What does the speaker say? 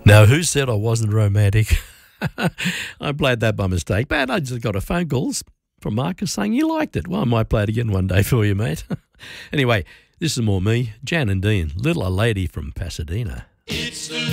Now, who said I wasn't romantic? I played that by mistake, but I just got a phone call from Marcus saying you liked it. Well, I might play it again one day for you, mate. Anyway, this is more me, Jan and Dean, Little Lady from Pasadena. It's the